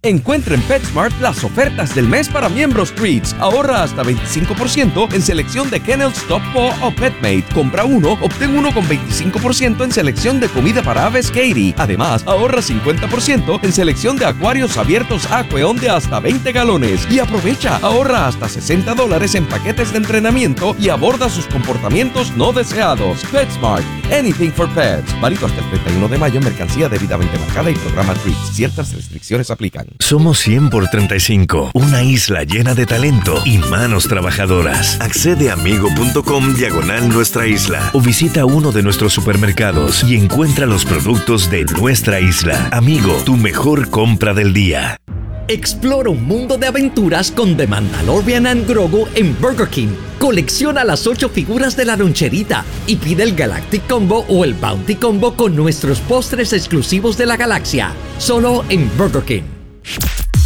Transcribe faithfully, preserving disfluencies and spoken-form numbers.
Encuentra en PetSmart las ofertas del mes para miembros Treats. Ahorra hasta veinticinco por ciento en selección de Kennels, Top Paw o PetMate. Compra uno, obtén uno con veinticinco por ciento en selección de comida para aves Katie. Además, ahorra cincuenta por ciento en selección de acuarios abiertos Aqueon de hasta veinte galones. Y aprovecha, ahorra hasta sesenta dólares en paquetes de entrenamiento y aborda sus comportamientos no deseados. PetSmart. Anything for pets. Válido hasta el treinta y uno de mayo. Mercancía debidamente marcada y programa Treats. Ciertas restricciones aplican. Somos cien por treinta y cinco. Una isla llena de talento y manos trabajadoras. Accede a amigo.com diagonal nuestra isla o visita uno de nuestros supermercados y encuentra los productos de nuestra isla. Amigo, tu mejor compra del día. Explora un mundo de aventuras con The Mandalorian and Grogu en Burger King. Colecciona las ocho figuras de la loncherita y pide el Galactic Combo o el Bounty Combo con nuestros postres exclusivos de la galaxia. Solo en Burger King.